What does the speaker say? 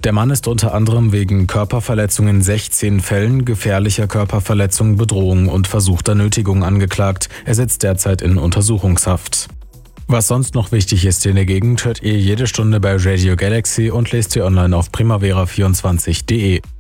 Der Mann ist unter anderem wegen Körperverletzung in 16 Fällen, gefährlicher Körperverletzung, Bedrohung und versuchter Nötigung angeklagt. Er sitzt derzeit in Untersuchungshaft. Was sonst noch wichtig ist in der Gegend, hört ihr jede Stunde bei Radio Galaxy und lest ihr online auf primavera24.de.